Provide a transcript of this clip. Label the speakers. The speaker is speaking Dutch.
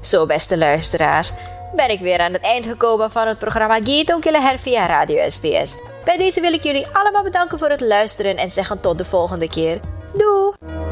Speaker 1: Zo, beste luisteraars, ben ik weer aan het eind gekomen van het programma Gitong Kilaher via Radio SBS. Bij deze wil ik jullie allemaal bedanken voor het luisteren en zeggen tot de volgende keer. Doei!